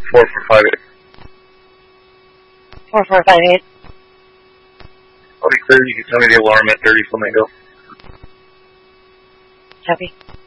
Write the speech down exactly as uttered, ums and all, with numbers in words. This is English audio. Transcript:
four four five eight. four four five eight. I'll be clear. You can tell me the alarm at thirty Flamingo. Copy.